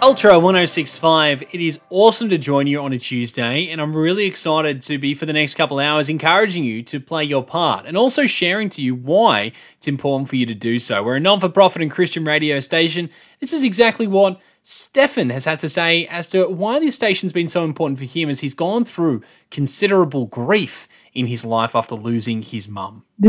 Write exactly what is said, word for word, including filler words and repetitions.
Ultra one oh six point five, it is awesome to join you on a Tuesday, and I'm really excited to be, for the next couple hours, encouraging you to play your part and also sharing to you why it's important for you to do so. We're a non-for-profit and Christian radio station. This is exactly what Stefan has had to say as to why this station's been so important for him as he's gone through considerable grief in his life after losing his mum.